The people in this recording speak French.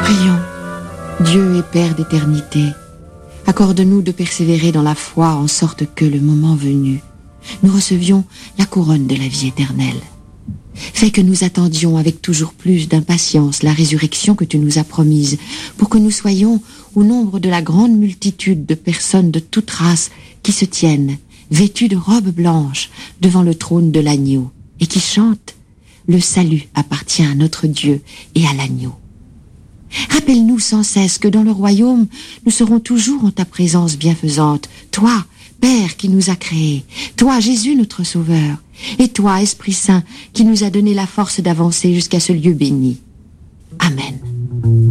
Prions. Dieu et Père d'éternité, accorde-nous de persévérer dans la foi en sorte que, le moment venu, nous recevions la couronne de la vie éternelle. Fais que nous attendions avec toujours plus d'impatience la résurrection que tu nous as promise, pour que nous soyons au nombre de la grande multitude de personnes de toute race qui se tiennent, vêtues de robes blanches, devant le trône de l'agneau, et qui chantent « Le salut appartient à notre Dieu et à l'agneau ». Rappelle-nous sans cesse que dans le royaume, nous serons toujours en ta présence bienfaisante, toi, Père qui nous a créés, toi, Jésus notre Sauveur, et toi, Esprit Saint, qui nous a donné la force d'avancer jusqu'à ce lieu béni. Amen.